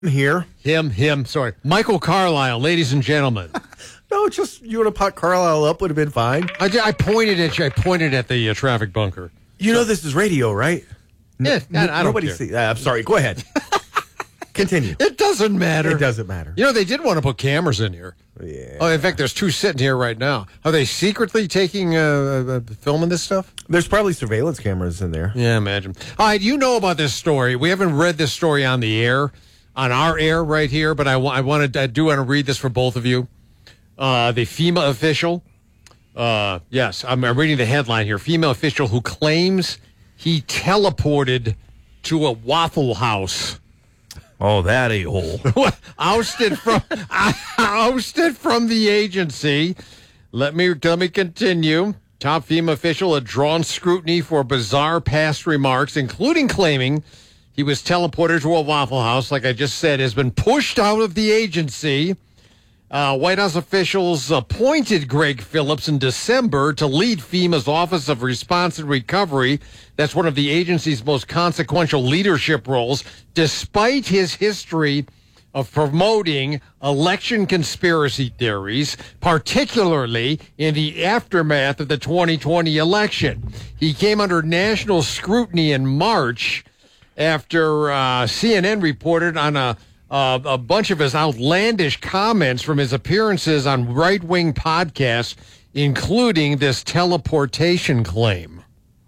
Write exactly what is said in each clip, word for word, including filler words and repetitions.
Here. Him, him, sorry. Michael Carlisle, ladies and gentlemen. No, just you want to pot Carlisle up would have been fine. I, I pointed at you. I pointed at the uh, traffic bunker. You know this is radio, right? Yeah, I, I don't Nobody care. see. Uh, I'm sorry. Go ahead. Continue. It doesn't matter. It doesn't matter. You know, they did want to put cameras in here. Yeah. Oh, in fact, there's two sitting here right now. Are they secretly taking, uh, uh, filming this stuff? There's probably surveillance cameras in there. Yeah, imagine. All right, you know about this story. We haven't read this story on the air, on our air right here, but I, wa- I wanted, I do want to read this for both of you. Uh, the FEMA official, uh, yes, I'm, I'm reading the headline here. FEMA official who claims he teleported to a Waffle House. Oh, that a-hole. ousted from ousted from the agency. Let me let me continue. Top FEMA official had drawn scrutiny for bizarre past remarks, including claiming he was teleported to a Waffle House, like I just said, has been pushed out of the agency. Uh, White House officials appointed Greg Phillips in December to lead FEMA's Office of Response and Recovery. That's one of the agency's most consequential leadership roles, despite his history of promoting election conspiracy theories, particularly in the aftermath of the twenty twenty election. He came under national scrutiny in March after uh, C N N reported on a Uh, a bunch of his outlandish comments from his appearances on right-wing podcasts, including this teleportation claim.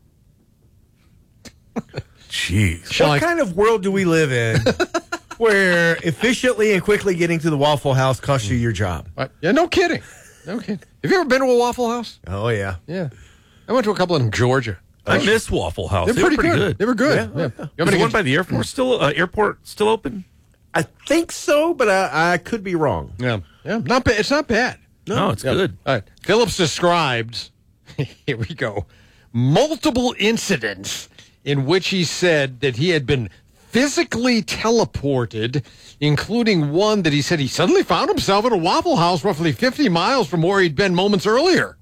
Jeez. What Like- kind of world do we live in where efficiently and quickly getting to the Waffle House costs you your job? Uh, yeah, no kidding. No kidding. Have you ever been to a Waffle House? Oh, yeah. Yeah. I went to a couple in Georgia. I miss Waffle House. They're They pretty, were pretty good. good. They were good. Yeah. Yeah. You Is want the me to one get- by the Air Force still, uh, airport still open? I think so, but I, I could be wrong. Yeah. Yeah. Not bad. It's not bad. No, it's Yeah. good. All right. Phillips described, here we go, multiple incidents in which he said that he had been physically teleported, including one that he said he suddenly found himself at a Waffle House roughly fifty miles from where he'd been moments earlier.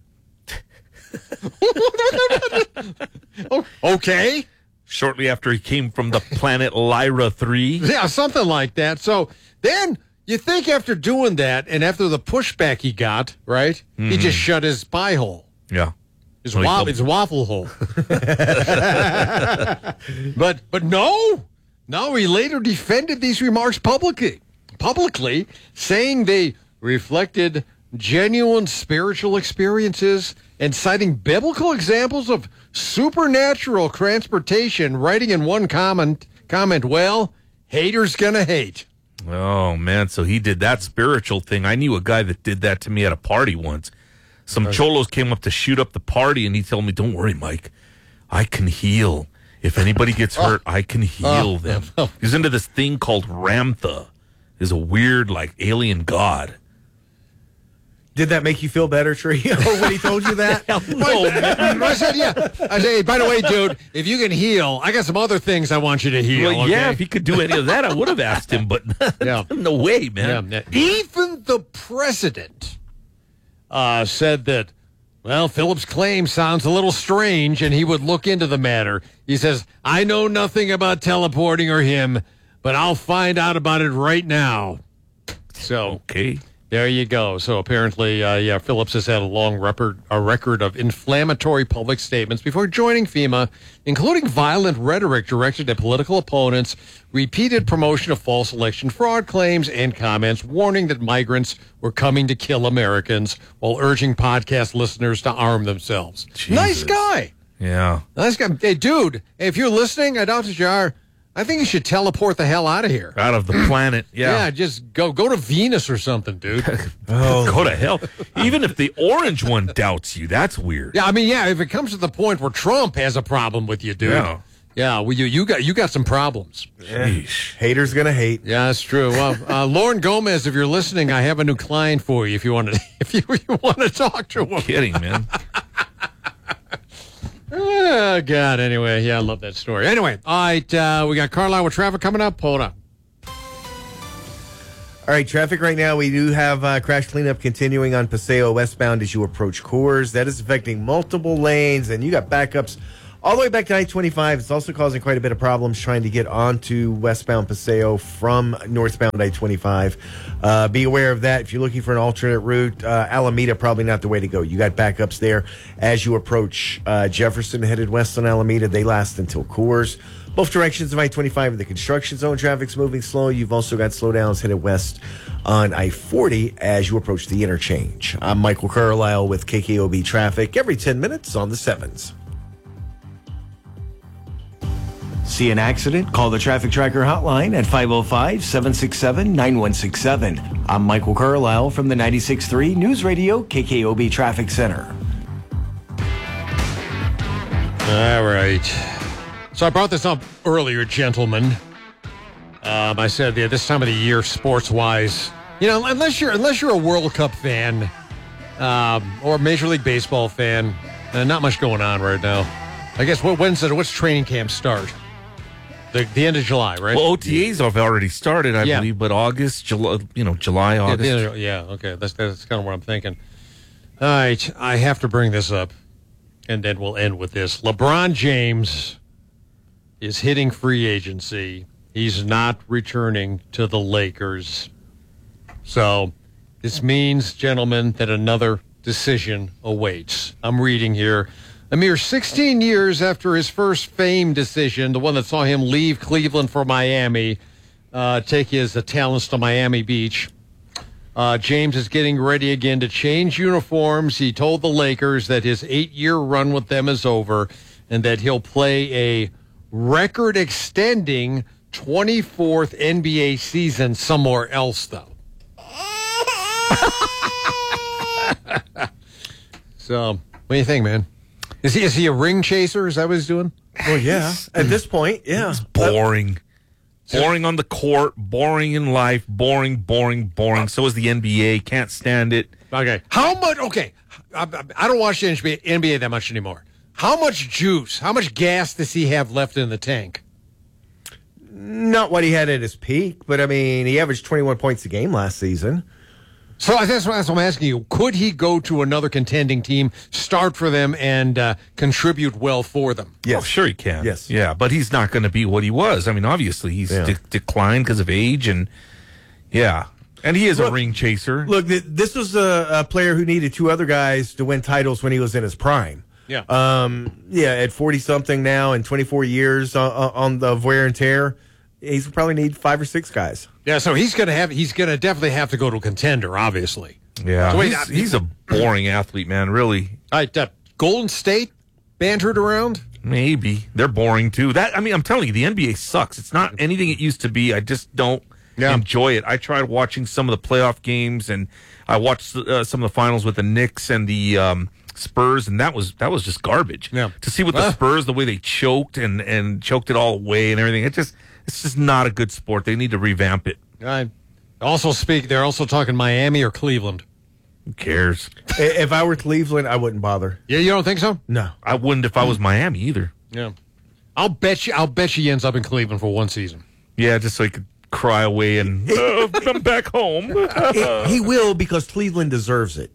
Oh, okay. Shortly after he came from the planet Lyra three. Yeah, something like that. So then you think after doing that and after the pushback he got, right, he just shut his spy hole. Yeah. His, Well, he wa- told- his waffle hole. but but no, no. He later defended these remarks publicly, publicly, saying they reflected genuine spiritual experiences and citing biblical examples of supernatural transportation. Writing in one comment, comment, well, haters gonna hate. Oh, man. So he did that spiritual thing. I knew a guy that did that to me at a party once. Some cholos came up to shoot up the party, and he told me, don't worry, Mike. I can heal. If anybody gets hurt, I can heal them. He's into this thing called Ramtha. Is a weird, like, alien god. Did that make you feel better, Trio, when he told you that? No, man. I said, yeah. I said, hey, by the way, dude, if you can heal, I got some other things I want you to heal. Well, yeah, okay? if he could do any of that, I would have asked him, but Yeah. no way, man. Yeah, even the president uh, said that, well, Phillips' claim sounds a little strange, and he would look into the matter. He says, I know nothing about teleporting or him, but I'll find out about it right now. So Okay. there you go. So apparently, uh, yeah, Phillips has had a long record, a record of inflammatory public statements before joining FEMA, including violent rhetoric directed at political opponents, repeated promotion of false election fraud claims, and comments warning that migrants were coming to kill Americans while urging podcast listeners to arm themselves. Nice Jesus. guy. Yeah. Nice guy. Hey, dude, if you're listening, I doubt that you are. I think you should teleport the hell out of here. Out of the planet. Yeah, Yeah. just go go to Venus or something, dude. Go to hell. Even if the orange one doubts you, that's weird. Yeah, I mean, yeah, if it comes to the point where Trump has a problem with you, dude. Yeah. Yeah, well, you, you got you got some problems. Sheesh. Haters gonna hate. Yeah, that's true. Well, uh, Lauren Gomez, if you're listening, I have a new client for you. If you want to, if you, you want to talk to him. Kidding, man. Oh God. Anyway, yeah, I love that story. Anyway, all right, uh, we got Carlisle with traffic coming up. Hold on. All right, traffic right now. We do have uh, crash cleanup continuing on Paseo westbound as you approach Coors. That is affecting multiple lanes, and you got backups all the way back to I twenty-five. It's also causing quite a bit of problems trying to get onto westbound Paseo from northbound I twenty-five. Uh, be aware of that. If you're looking for an alternate route, uh, Alameda probably not the way to go. You got backups there as you approach uh, Jefferson, headed west on Alameda. They last until Coors. Both directions of I twenty-five in the construction zone, traffic's moving slow. You've also got slowdowns headed west on I forty as you approach the interchange. I'm Michael Carlisle with K K O B Traffic every ten minutes on the sevens. See an accident? Call the Traffic Tracker hotline at five oh five, seven six seven, nine one six seven. I'm Michael Carlisle from the ninety-six point three News Radio K K O B Traffic Center. All right. So I brought this up earlier, gentlemen. Um, I said yeah, this time of the year, sports-wise, you know, unless you're unless you're a World Cup fan um, or a Major League Baseball fan, uh, not much going on right now. I guess what when's it? What's training camp start? The the end of July, right? Well, O T As have already started, I Yeah. believe, but August, July, you know, July, Yeah, August. the- yeah, okay. That's that's kind of what I'm thinking. All right, I have to bring this up, and then we'll end with this. LeBron James is hitting free agency. He's not returning to the Lakers. So this means, gentlemen, that another decision awaits. I'm reading here. A mere sixteen years after his first fame decision, the one that saw him leave Cleveland for Miami, uh, take his uh, talents to Miami Beach, uh, James is getting ready again to change uniforms. He told the Lakers that his eight-year run with them is over and that he'll play a record-extending twenty-fourth N B A season somewhere else, though. So, what do you think, man? Is he is he a ring chaser? Is that what he's doing? Well, yeah. At this point, yeah. Boring. Boring on the court, boring in life, boring, boring, boring. So is the N B A. Can't stand it. Okay. How much? Okay. I, I don't watch the N B A, N B A that much anymore. How much juice, how much gas does he have left in the tank? Not what he had at his peak, but I mean, he averaged twenty-one points a game last season. So that's what, that's what I'm asking you. Could he go to another contending team, start for them, and uh, contribute well for them? Yes. Oh, sure he can. Yes. Yeah, but he's not going to be what he was. I mean, obviously, he's Yeah. de- declined because of age, and yeah. And he is Look- a ring chaser. Look, th- this was a, a player who needed two other guys to win titles when he was in his prime. Yeah. Um, yeah, at forty-something now and twenty-four years on, on the wear and tear, he's probably need five or six guys. Yeah, so he's gonna have he's gonna definitely have to go to a contender, obviously. Yeah. So wait, he's, I- he's a boring athlete, man, really. All right, uh, Golden State bantered around. Maybe. They're boring, too. That I mean, I'm telling you, the N B A sucks. It's not anything it used to be. I just don't Yeah. enjoy it. I tried watching some of the playoff games, and I watched uh, some of the finals with the Knicks and the um, Spurs, and that was that was just garbage. Yeah. To see what the Ah. Spurs, the way they choked and, and choked it all away and everything, it just it's just not a good sport. They need to revamp it. All right. Also speak. They're also talking Miami or Cleveland. Who cares? I- if I were Cleveland, I wouldn't bother. Yeah, you don't think so? No. I wouldn't if I was Miami either. Yeah. I'll bet you. I'll bet you he ends up in Cleveland for one season. Yeah, just so he could cry away and uh, come back home. He- he will because Cleveland deserves it.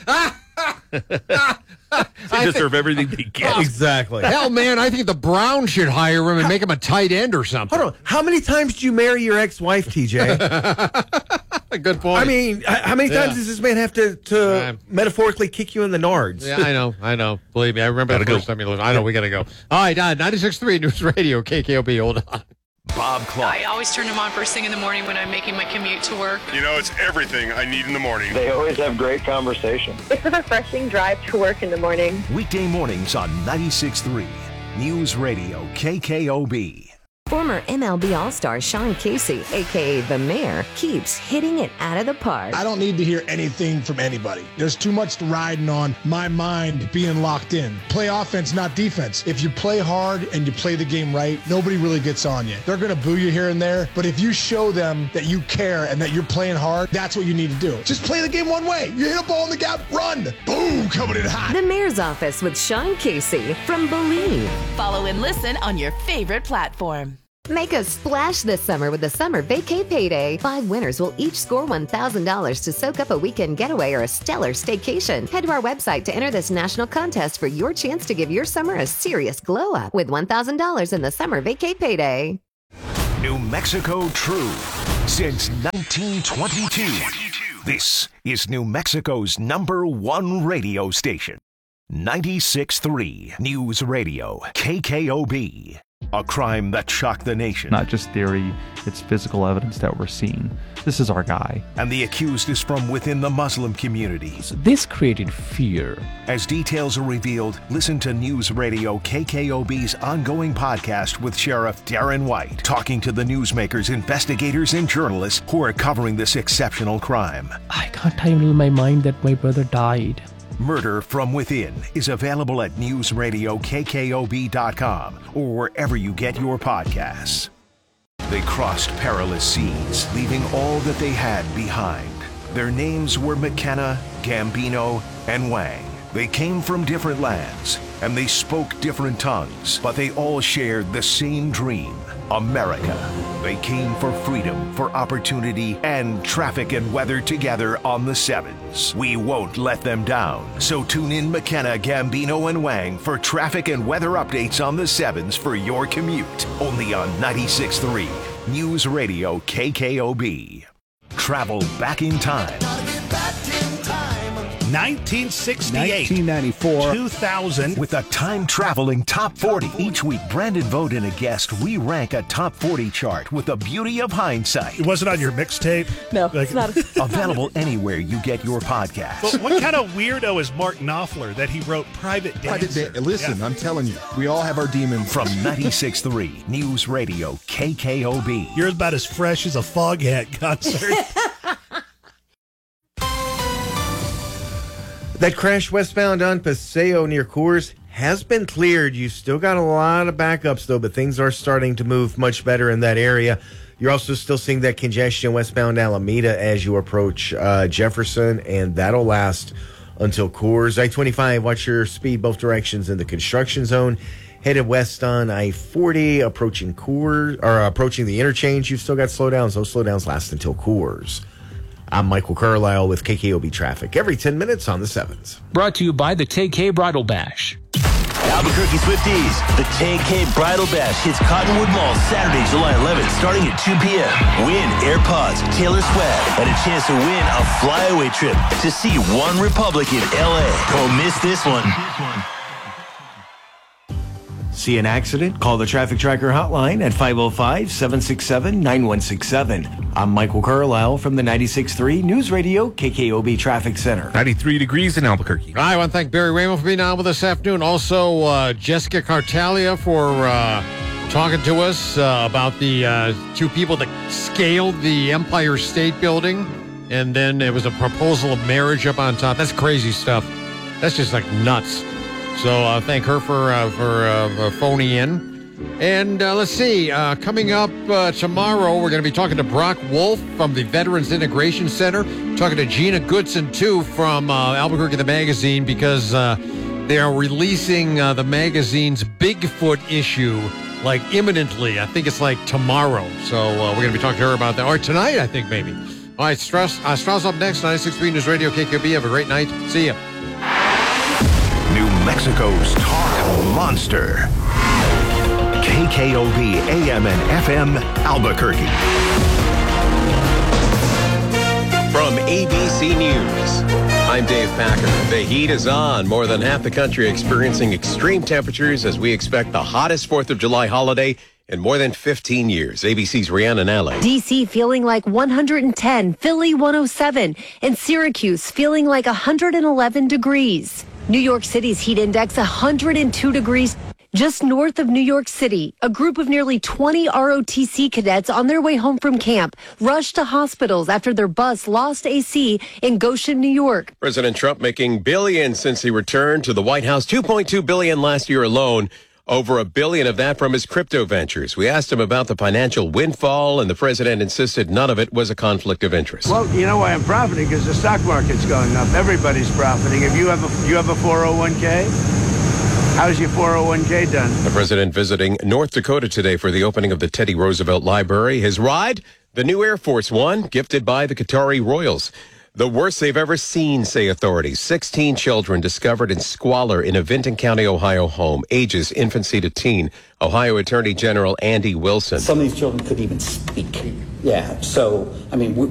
They deserve everything they get. Exactly. Hell, man, I think the Browns should hire him and make him a tight end or something. Hold on. How many times did you marry your ex-wife, T J? Good point. I mean, h- how many times Yeah. does this man have to, to Uh, metaphorically kick you in the nards? yeah, I know, I know. Believe me, I remember Gotta the first go. time you listened. I know, we got to go. All right, uh, ninety-six point three News Radio, K K O B, hold on. Bob Clark. I always turn them on first thing in the morning when I'm making my commute to work. You know, it's everything I need in the morning. They always have great conversation. It's a refreshing drive to work in the morning. Weekday mornings on ninety-six point three News Radio K K O B. Former M L B All-Star Sean Casey, a k a. The Mayor, keeps hitting it out of the park. I don't need to hear anything from anybody. There's too much riding on my mind being locked in. Play offense, not defense. If you play hard and you play the game right, nobody really gets on you. They're going to boo you here and there, but if you show them that you care and that you're playing hard, that's what you need to do. Just play the game one way. You hit a ball in the gap, run. Boom, coming in hot. The Mayor's Office with Sean Casey from Believe. Follow and listen on your favorite platform. Make a splash this summer with the Summer Vacay Payday. Five winners will each score one thousand dollars to soak up a weekend getaway or a stellar staycation. Head to our website to enter this national contest for your chance to give your summer a serious glow up with one thousand dollars in the Summer Vacay Payday. New Mexico True since nineteen twenty-two. This is New Mexico's number one radio station. ninety-six point three News Radio, K K O B. A crime that shocked the nation. Not just theory, it's physical evidence that we're seeing. This is our guy. And the accused is from within the Muslim community. So this created fear. As details are revealed, listen to News Radio K K O B's ongoing podcast with Sheriff Darren White, talking to the newsmakers, investigators, and journalists who are covering this exceptional crime. I can't handle my mind that my brother died. Murder from Within is available at news radio k k o b dot com or wherever you get your podcasts. They crossed perilous seas, leaving all that they had behind. Their names were McKenna, Gambino, and Wang. They came from different lands, and they spoke different tongues, but they all shared the same dream, America. They came for freedom, for opportunity, and traffic and weather together on the sevens. We won't let them down. So tune in McKenna, Gambino, and Wang for traffic and weather updates on the sevens for your commute. Only on ninety-six point three News Radio K K O B. Travel back in time. nineteen sixty-eight, nineteen ninety-four, two thousand. With a time-traveling top forty. Each week, Brandon Vogt and a guest re-rank a top forty chart with the beauty of hindsight. It wasn't on your mixtape? No, like, it's not. Available anywhere you get your podcast. But what kind of weirdo is Mark Knopfler that he wrote Private Dancer? Private da- Listen, yeah. I'm telling you, we all have our demons. From ninety-six point three News Radio K K O B. You're about as fresh as a Foghat concert. That crash westbound on Paseo near Coors has been cleared. You still got a lot of backups, though, but things are starting to move much better in that area. You're also still seeing that congestion westbound Alameda as you approach uh, Jefferson, and that'll last until Coors. I twenty-five, watch your speed both directions in the construction zone. Headed west on I forty, approaching Coors, or approaching the interchange. You've still got slowdowns. Those slowdowns last until Coors. I'm Michael Carlisle with K K O B Traffic, every ten minutes on the sevens. Brought to you by the K K Bridal Bash. Albuquerque Swifties, the K K Bridal Bash hits Cottonwood Mall Saturday, July eleventh, starting at two p.m. Win AirPods, Taylor swag, and a chance to win a flyaway trip to see One Republic in L A. Don't miss this one. See an accident? Call the Traffic Tracker hotline at five oh five, seven six seven, nine one six seven. I'm Michael Carlisle from the ninety-six point three News Radio K K O B Traffic Center. ninety-three degrees in Albuquerque. I want to thank Barry Raymond for being on with us this afternoon. Also, uh, Jessica Cartalia for uh, talking to us uh, about the uh, two people that scaled the Empire State Building, and then there was a proposal of marriage up on top. That's crazy stuff. That's just like nuts. So uh, thank her for uh, for uh, phoning in. And uh, let's see, uh, coming up uh, tomorrow, we're going to be talking to Brock Wolf from the Veterans Integration Center, talking to Gina Goodson, too, from uh, Albuquerque the Magazine, because uh, they are releasing uh, the magazine's Bigfoot issue, like, imminently. I think it's like tomorrow. So uh, we're going to be talking to her about that. Or tonight, I think, maybe. All right, Strauss, uh, Strauss up next, ninety-six point three News Radio K K O B. Have a great night. See ya. New Mexico's talk monster. K K O B A M and F M Albuquerque. From A B C News, I'm Dave Packer. The heat is on. More than half the country experiencing extreme temperatures as we expect the hottest fourth of July holiday in more than fifteen years. A B C's Rhiannon Alley. D C feeling like one hundred ten, Philly one oh seven, and Syracuse feeling like one hundred eleven degrees. New York City's heat index one hundred two degrees. Just north of New York City, a group of nearly twenty R O T C cadets on their way home from camp rushed to hospitals after their bus lost A C in Goshen, New York. President Trump making billions since he returned to the White House, two point two billion dollars last year alone. Over a billion of that from his crypto ventures. We asked him about the financial windfall, and the president insisted none of it was a conflict of interest. Well, you know why I'm profiting? Because the stock market's going up. Everybody's profiting. If you have a you have a four oh one k, How's your four oh one k done? The president visiting North Dakota today for the opening of the Teddy Roosevelt Library. His ride, the new Air Force One, gifted by the Qatari Royals. The worst they've ever seen, say authorities. sixteen children discovered in squalor in a Vinton County, Ohio home, ages infancy to teen. Ohio Attorney General Andy Wilson. Some of these children couldn't even speak. Yeah, so, I mean, we,